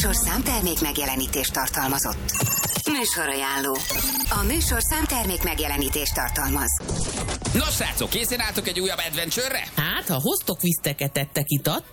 műsor számtermék megjelenítést tartalmazott. Műsorajánló. A műsor számtermék megjelenítést tartalmaz. Nos, srácok, készen álltok egy újabb adventure-re? Hát, ha hoztok viszteket, tettek itat,